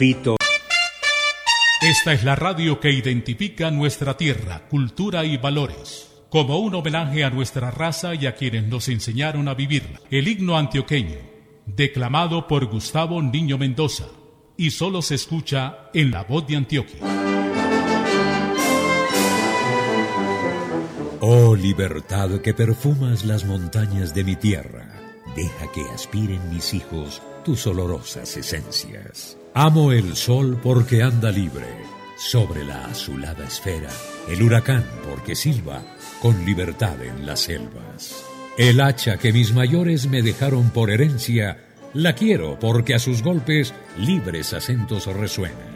Fito. Esta es la radio que identifica nuestra tierra, cultura y valores. Como un homenaje a nuestra raza y a quienes nos enseñaron a vivirla. El himno antioqueño, declamado por Gustavo Niño Mendoza, y solo se escucha en La Voz de Antioquia. Oh libertad que perfumas las montañas de mi tierra, deja que aspiren mis hijos tus olorosas esencias. Amo el sol porque anda libre sobre la azulada esfera, el huracán porque silba con libertad en las selvas. El hacha que mis mayores me dejaron por herencia, la quiero porque a sus golpes libres acentos resuenan.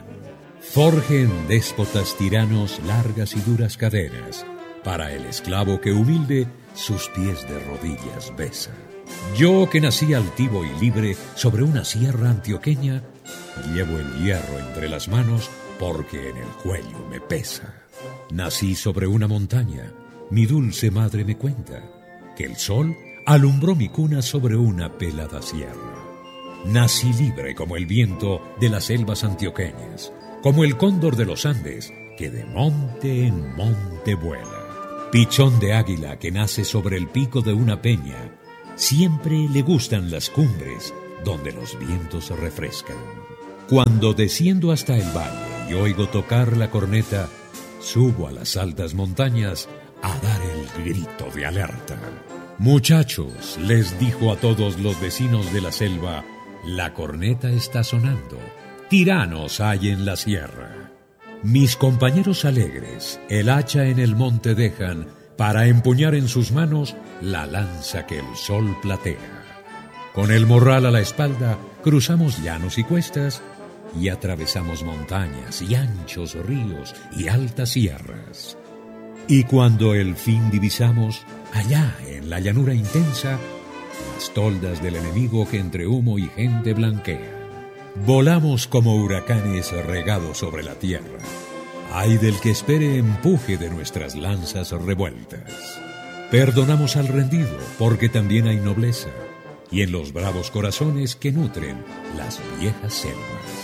Forjen déspotas tiranos largas y duras caderas, para el esclavo que humilde sus pies de rodillas besa. Yo que nací altivo y libre sobre una sierra antioqueña, llevo el hierro entre las manos porque en el cuello me pesa. Nací sobre una montaña, mi dulce madre me cuenta que el sol alumbró mi cuna sobre una pelada sierra. Nací libre como el viento de las selvas antioqueñas, como el cóndor de los Andes que de monte en monte vuela. Pichón de águila que nace sobre el pico de una peña, siempre le gustan las cumbres donde los vientos se refrescan. Cuando desciendo hasta el valle y oigo tocar la corneta, subo a las altas montañas a dar el grito de alerta. Muchachos, les dijo a todos los vecinos de la selva, la corneta está sonando, tiranos hay en la sierra. Mis compañeros alegres, el hacha en el monte dejan para empuñar en sus manos la lanza que el sol platea. Con el morral a la espalda, cruzamos llanos y cuestas y atravesamos montañas y anchos ríos y altas sierras. Y cuando el fin divisamos, allá en la llanura intensa, las toldas del enemigo que entre humo y gente blanquean. Volamos como huracanes regados sobre la tierra. Ay del que espere empuje de nuestras lanzas revueltas. Perdonamos al rendido, porque también hay nobleza, y en los bravos corazones que nutren las viejas selvas.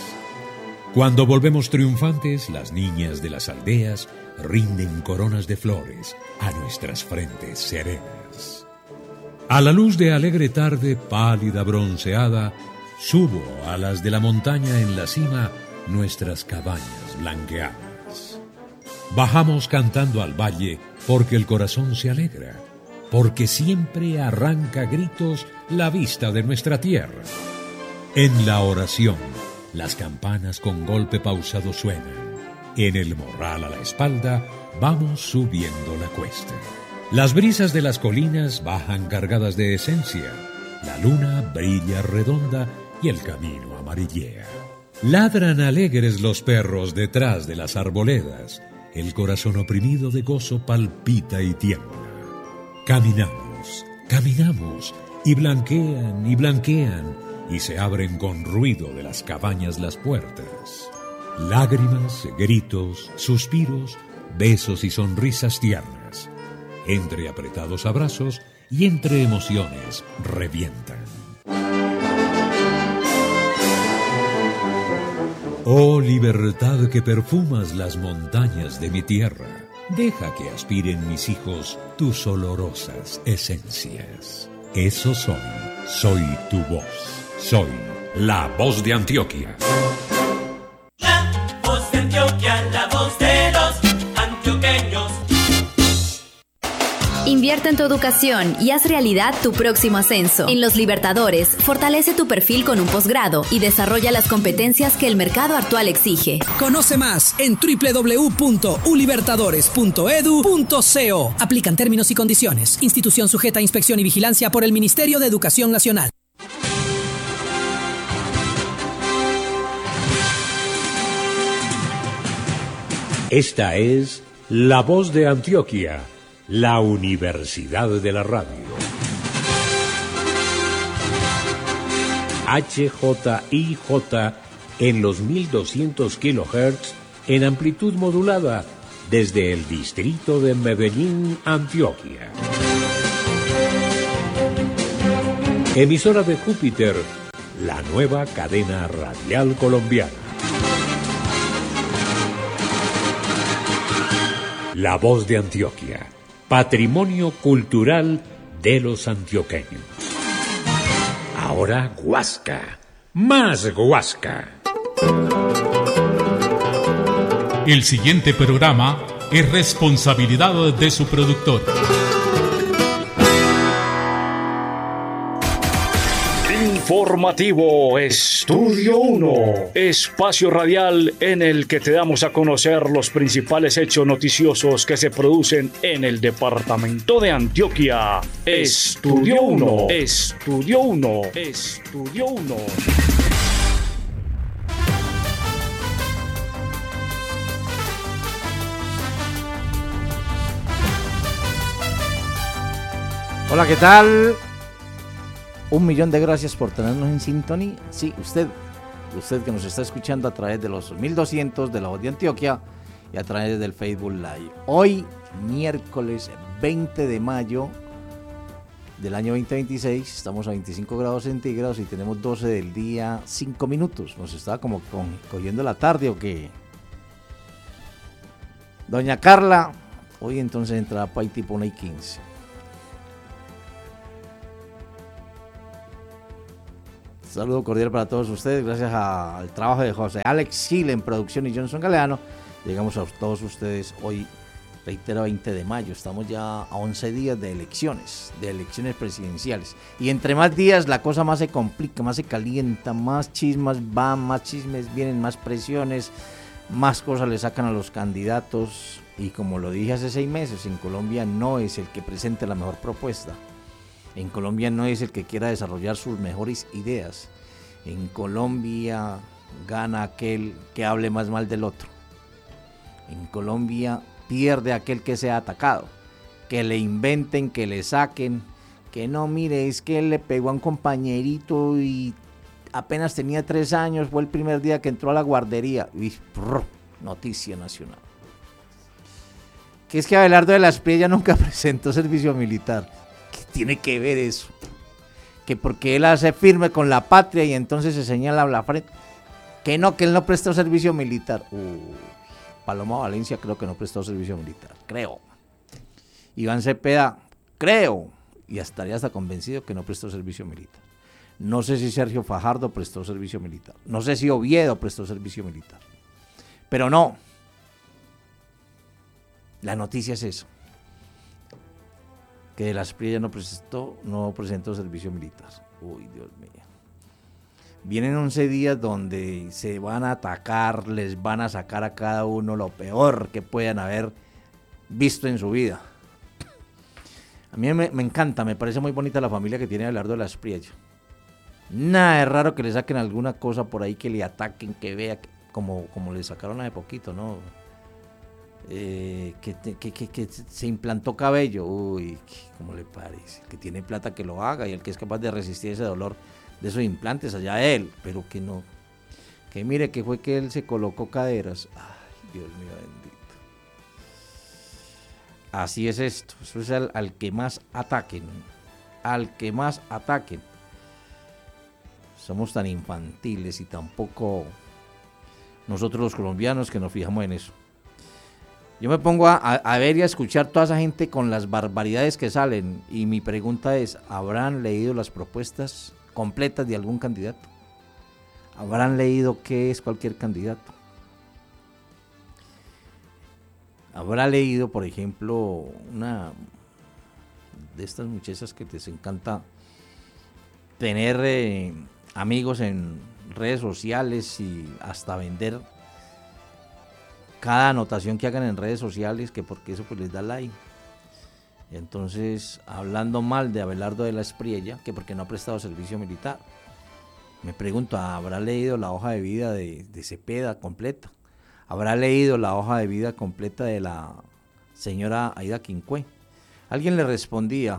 Cuando volvemos triunfantes, las niñas de las aldeas rinden coronas de flores a nuestras frentes serenas. A la luz de alegre tarde, pálida bronceada, subo a las de la montaña en la cima nuestras cabañas blanqueadas. Bajamos cantando al valle porque el corazón se alegra, porque siempre arranca gritos la vista de nuestra tierra. En la oración, las campanas con golpe pausado suenan. En el morral a la espalda, vamos subiendo la cuesta. Las brisas de las colinas bajan cargadas de esencia. La luna brilla redonda y el camino amarillea. Ladran alegres los perros detrás de las arboledas. El corazón oprimido de gozo palpita y tiembla. Caminamos, caminamos, y blanquean, y se abren con ruido de las cabañas las puertas. Lágrimas, gritos, suspiros, besos y sonrisas tiernas. Entre apretados abrazos y entre emociones revientan. Oh libertad que perfumas las montañas de mi tierra, deja que aspiren mis hijos tus olorosas esencias. Eso soy tu voz, soy la voz de Antioquia. La voz de Antioquia, la voz de los antioqueños. Invierte en tu educación y haz realidad tu próximo ascenso. En Los Libertadores, fortalece tu perfil con un posgrado y desarrolla las competencias que el mercado actual exige. Conoce más en www.ulibertadores.edu.co. Aplican términos y condiciones. Institución sujeta a inspección y vigilancia por el Ministerio de Educación Nacional. Esta es La Voz de Antioquia, la Universidad de la Radio. HJIJ en los 1200 kHz en amplitud modulada desde el distrito de Medellín, Antioquia. Emisora de Júpiter, la nueva cadena radial colombiana. La Voz de Antioquia, patrimonio cultural de los antioqueños. Ahora Guasca, más Guasca. El siguiente programa es responsabilidad de su productor. Informativo Estudio 1, espacio radial en el que te damos a conocer los principales hechos noticiosos que se producen en el departamento de Antioquia. Estudio 1, Estudio 1, Estudio 1. Hola, ¿qué tal? 1.000.000 de gracias por tenernos en sintonía. Sí, usted que nos está escuchando a través de los 1200 de La Voz de Antioquia y a través del Facebook Live. Hoy, miércoles 20 de mayo del año 2026, estamos a 25 grados centígrados y tenemos 12 del día, 5 minutos. Nos está como cogiendo la tarde o qué. Doña Carla, hoy entonces entrará para ahí tipo 1:15. Saludo cordial para todos ustedes, gracias al trabajo de José Alex Gil en producción y Johnson Galeano. Llegamos a todos ustedes hoy, reitero, 20 de mayo. Estamos ya a 11 días de elecciones presidenciales. Y entre más días la cosa más se complica, más se calienta, más chismes van, más chismes vienen, más presiones, más cosas le sacan a los candidatos. Y como lo dije hace 6 meses, en Colombia no es el que presente la mejor propuesta. En Colombia no es el que quiera desarrollar sus mejores ideas. En Colombia gana aquel que hable más mal del otro. En Colombia pierde aquel que sea atacado. Que le inventen, que le saquen. Que no, mire, es que él le pegó a un compañerito y apenas tenía 3 años. Fue el primer día que entró a la guardería. Y noticia nacional. Que es que Abelardo de la Espriella nunca presentó servicio militar. ¿Qué tiene que ver eso? Que porque él hace firme con la patria y entonces se señala la frente. Que él no prestó servicio militar. Paloma Valencia creo que no prestó servicio militar. Creo. Iván Cepeda, creo. Y estaría hasta convencido que no prestó servicio militar. No sé si Sergio Fajardo prestó servicio militar. No sé si Oviedo prestó servicio militar. Pero no. La noticia es eso. Que de la Espriella no presentó servicio militar. Uy, Dios mío. Vienen 11 días donde se van a atacar, les van a sacar a cada uno lo peor que puedan haber visto en su vida. A mí me encanta, me parece muy bonita la familia que tiene Abelardo de la Espriella. Nada de raro que le saquen alguna cosa por ahí, que le ataquen, que vea, como le sacaron hace poquito, ¿no? Que se implantó cabello. Uy, ¿cómo le parece? El que tiene plata que lo haga, y el que es capaz de resistir ese dolor de esos implantes, allá él, pero que no, que mire que fue que él se colocó caderas. Ay, Dios mío bendito. Así es esto, eso es al que más ataquen, somos tan infantiles y tampoco nosotros los colombianos que nos fijamos en eso. Yo me pongo a ver y a escuchar toda esa gente con las barbaridades que salen, y mi pregunta es, ¿habrán leído las propuestas completas de algún candidato? ¿Habrán leído qué es cualquier candidato? ¿Habrá leído, por ejemplo, una de estas muchachas que les encanta tener amigos en redes sociales y hasta vender cada anotación que hagan en redes sociales, que porque eso pues les da like? Entonces, hablando mal de Abelardo de la Espriella, que porque no ha prestado servicio militar. Me pregunto, ¿habrá leído la hoja de vida de Cepeda completa? ¿Habrá leído la hoja de vida completa de la señora Aida Quincué? Alguien le respondía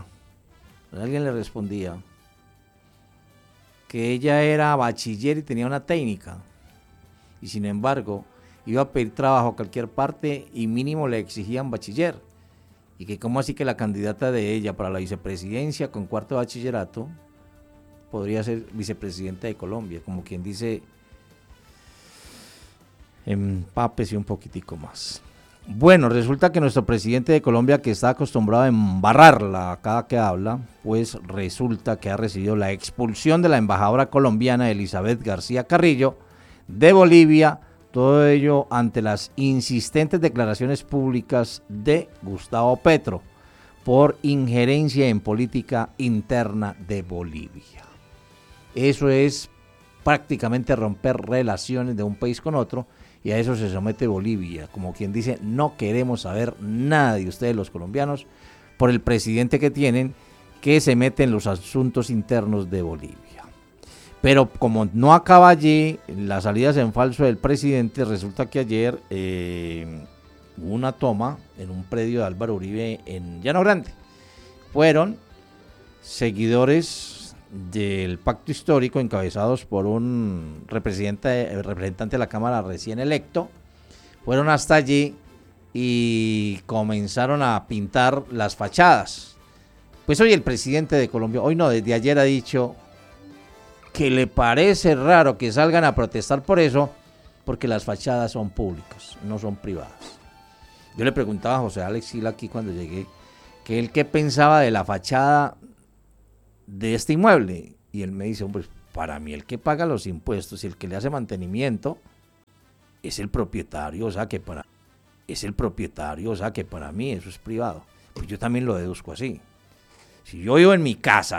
que ella era bachiller y tenía una técnica, y sin embargo iba a pedir trabajo a cualquier parte y mínimo le exigían bachiller, y que cómo así que la candidata de ella para la vicepresidencia con 4º de bachillerato podría ser vicepresidenta de Colombia, como quien dice, empápese un poquitico más. Bueno, resulta que nuestro presidente de Colombia, que está acostumbrado a embarrarla cada que habla, pues resulta que ha recibido la expulsión de la embajadora colombiana Elizabeth García Carrillo de Bolivia, todo ello ante las insistentes declaraciones públicas de Gustavo Petro por injerencia en política interna de Bolivia. Eso es prácticamente romper relaciones de un país con otro, y a eso se somete Bolivia, como quien dice, no queremos saber nada de ustedes los colombianos por el presidente que tienen, que se mete en los asuntos internos de Bolivia. Pero como no acaba allí las salidas en falso del presidente, resulta que ayer hubo una toma en un predio de Álvaro Uribe en Llano Grande. Fueron seguidores del pacto histórico encabezados por un representante de la Cámara recién electo, fueron hasta allí y comenzaron a pintar las fachadas. Pues hoy el presidente de Colombia, hoy no, desde ayer ha dicho que le parece raro que salgan a protestar por eso, porque las fachadas son públicas, no son privadas. Yo le preguntaba a José Alex Sila aquí cuando llegué, que él qué pensaba de la fachada de este inmueble, y él me dice, hombre, para mí el que paga los impuestos y el que le hace mantenimiento es el propietario, o sea que para mí eso es privado. Pues yo también lo deduzco así. Si yo vivo en mi casa